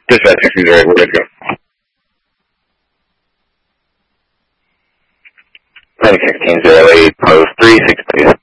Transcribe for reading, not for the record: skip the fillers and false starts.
Dispatch 630, we're good to go. 9608, post 36, please.